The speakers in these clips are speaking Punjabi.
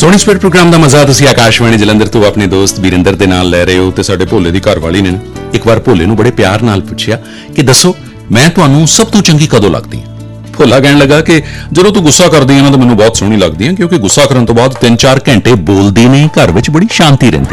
सोनी स्पिरिट प्रोग्राम का मजा तुसीं आकाशवाणी जलंधर तो अपने दोस्त वीरेंद्र दे नाल लै रहे हो ते साडे भोले दी घरवाली ने एक बार भोले नूं बड़े प्यार नाल पुछया कि दसो मैं तुहानूं सब तो चंगी कदों लगदी हां। भोला कहण लगा कि जदों तू गुस्सा करदी है ना तो मैनूं बहुत सोहणी लगदी है, क्योंकि गुस्सा करन तो बाद 3-4 घंटे बोलदी नहीं, घर विच बड़ी शांति रहिंदी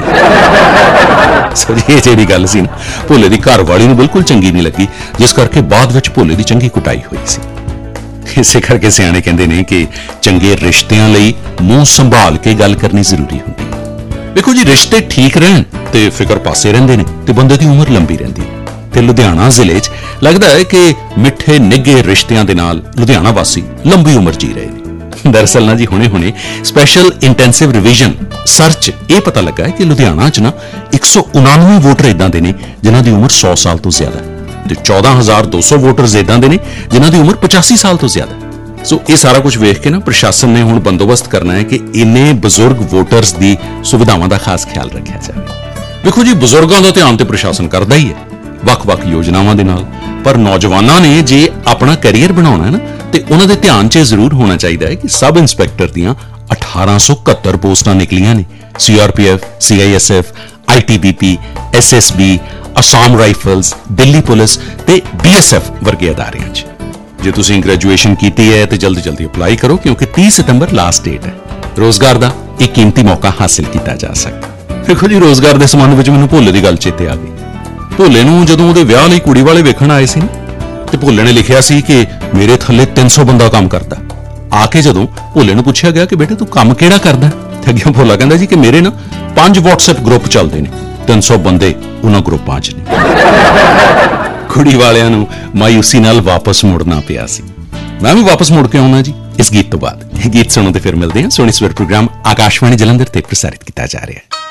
है। सो जी जिहड़ी गल सी ना भोले दी घरवाली नूं बिल्कुल चंगी नहीं लगी, जिस करके बाद विच भोले दी चंगी कुटाई हुई सी। इसे करके सियाणे कहंदे ने कि चंगे रिश्तिਆਂ ਲਈ ਮੂੰਹ ਸੰਭਾਲ ਕੇ ਗੱਲ ਕਰਨੀ ਜ਼ਰੂਰੀ ਹੁੰਦੀ ਹੈ। ਵੇਖੋ ਜੀ ਰਿਸ਼ਤੇ ਠੀਕ ਰਹਿਣ ਤੇ ਫਿਕਰ ਪਾਸੇ ਰਹਿੰਦੇ ਨੇ ਤੇ ਬੰਦੇ ਦੀ ਉਮਰ ਲੰਬੀ ਰਹਿੰਦੀ ਹੈ। ਤੇ ਲੁਧਿਆਣਾ ਜ਼ਿਲ੍ਹੇ 'ਚ ਲੱਗਦਾ ਹੈ ਕਿ ਮਿੱਠੇ ਨਿੱਘੇ ਰਿਸ਼ਤਿਆਂ ਦੇ ਨਾਲ ਲੁਧਿਆਣਾ ਵਾਸੀ ਲੰਬੀ ਉਮਰ ਜੀ ਰਹੇ ਨੇ। ਦਰਅਸਲ ਨਾ ਜੀ ਹੁਣੇ ਸਪੈਸ਼ਲ ਇੰਟੈਂਸਿਵ ਰਿਵੀਜ਼ਨ ਸਰਚ ਇਹ ਪਤਾ ਲੱਗਾ ਹੈ ਕਿ ਲੁਧਿਆਣਾ 'ਚ ਨਾ 199 ਵੋਟਰ ਇਦਾਂ ਦੇ ਨੇ ਜਿਨ੍ਹਾਂ ਦੀ ਉਮਰ 100 ਸਾਲ ਤੋਂ ਜ਼ਿਆਦਾ ਹੈ ਤੇ 14200 ਵੋਟਰਸ ਇਦਾਂ ਦੇ ਨੇ ਜਿਨ੍ਹਾਂ ਦੀ ਉਮਰ 85 ਸਾਲ ਤੋਂ ਜ਼ਿਆਦਾ ਹੈ। ਸੋ ਇਹ ਸਾਰਾ ਕੁਝ ਵੇਖ ਕੇ ਨਾ ਪ੍ਰਸ਼ਾਸਨ ਨੇ ਹੁਣ ਬੰਦੋਬਸਤ ਕਰਨਾ ਹੈ ਕਿ ਇੰਨੇ ਬਜ਼ੁਰਗ ਵੋਟਰਸ ਦੀ ਸੁਵਿਧਾਵਾਂ ਦਾ ਖਾਸ ਖਿਆਲ ਰੱਖਿਆ ਜਾਵੇ। ਵੇਖੋ ਜੀ ਬਜ਼ੁਰਗਾਂ ਦਾ ਧਿਆਨ ਤੇ ਪ੍ਰਸ਼ਾਸਨ ਕਰਦਾ ਹੀ ਹੈ ਵੱਖ-ਵੱਖ ਯੋਜਨਾਵਾਂ ਦੇ ਨਾਲ, ਪਰ ਨੌਜਵਾਨਾਂ ਨੇ ਜੇ ਆਪਣਾ ਕੈਰੀਅਰ ਬਣਾਉਣਾ ਹੈ ਨਾ ਤੇ ਉਹਨਾਂ ਦੇ ਧਿਆਨ 'ਚ ਜ਼ਰੂਰ ਹੋਣਾ ਚਾਹੀਦਾ ਹੈ ਕਿ ਸਬ ਇੰਸਪੈਕਟਰ ਦੀਆਂ 1871 ਪੋਸਟਾਂ ਨਿਕਲੀਆਂ ਨੇ CRPF, CISF, ITBP, SSB, Assam rifles, Delhi police ਤੇ BSF ਵਰਗੇ ਅਦਾਰਿਆਂ 'ਚ। ਜੇ ਤੁਸੀਂ ਗ੍ਰੈਜੂਏਸ਼ਨ ਕੀਤੀ ਹੈ ਤੇ ਜਲਦੀ ਅਪਲਾਈ ਕਰੋ, ਕਿਉਂਕਿ 30 ਸਤੰਬਰ ਲਾਸਟ ਡੇਟ ਹੈ। ਰੋਜ਼ਗਾਰ ਦਾ ਇੱਕ ਕੀਮਤੀ ਮੌਕਾ ਹਾਸਿਲ ਕੀਤਾ ਜਾ ਸਕਦਾ। ਦੇਖੋ ਜੀ ਰੋਜ਼ਗਾਰ ਦੇ ਸੰਬੰਧ ਵਿੱਚ ਮੈਨੂੰ ਭੋਲੇ ਦੀ ਗੱਲ ਚੇਤੇ ਆ ਗਈ। ਭੋਲੇ ਨੂੰ ਜਦੋਂ ਉਹਦੇ ਵਿਆਹ ਲਈ ਕੁੜੀ ਵਾਲੇ ਵੇਖਣ ਆਏ ਸੀ ਤੇ ਭੋਲੇ ਨੇ ਲਿਖਿਆ ਸੀ ਕਿ ਮੇਰੇ ਥੱਲੇ 300 ਬੰਦਾ ਕੰਮ ਕਰਦਾ। ਆ ਕੇ ਜਦੋਂ ਭੋਲੇ ਨੂੰ ਪੁੱਛਿਆ ਗਿਆ ਕਿ ਬੇਟੇ ਤੂੰ ਕੰਮ ਕਿਹੜਾ ਕਰਦਾ ਤੇ ਅੱਗੇ ਭੋਲਾ ਕਹਿੰਦਾ ਜੀ ਕਿ ਮੇਰੇ ਨਾ 5 WhatsApp ਗਰੁੱਪ ਚੱਲਦੇ ਨੇ, 300 ਬੰਦੇ ਉਹਨਾਂ ਗਰੁੱਪਾਂ 'ਚ ਨੇ। ਕੁੜੀ ਵਾਲਿਆਂ ਨੂੰ ਮਾਯੂਸੀ ਨਾਲ ਵਾਪਸ ਮੁੜਨਾ ਪਿਆ ਸੀ। ਮੈਂ ਵੀ ਵਾਪਸ ਮੁੜ ਕੇ ਆਉਣਾ ਜੀ ਇਸ ਗੀਤ ਤੋਂ ਬਾਅਦ। ਇਹ ਗੀਤ ਸੁਣੋ ਤੇ ਫਿਰ ਮਿਲਦੇ ਹਾਂ। ਸੋਨੀ ਸਵੇਰ ਪ੍ਰੋਗਰਾਮ ਆਕਾਸ਼ਵਾਣੀ ਜਲੰਧਰ ਤੇ ਪ੍ਰਸਾਰਿਤ ਕੀਤਾ ਜਾ ਰਿਹਾ ਹੈ।